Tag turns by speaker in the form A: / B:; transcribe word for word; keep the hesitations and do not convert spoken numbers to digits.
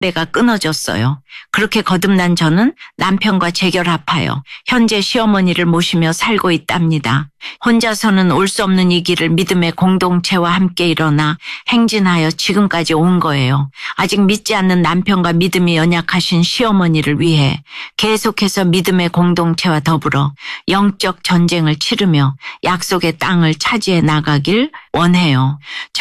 A: 대가 끊어졌어요. 그렇게 거듭난 저는 남편과 재결합하여 현재 시어머니를 모시며 살고 있답니다. 혼자서는 올 수 없는 이 길을 믿음의 공동체와 함께 일어나 행진하여 지금까지 온 거예요. 아직 믿지 않는 남편과 믿음이 연약하신 시어머니를 위해 계속해서 믿음의 공동체와 더불어 영적 전쟁을 치르며 약속의 땅을 차지해 나가길 원해요.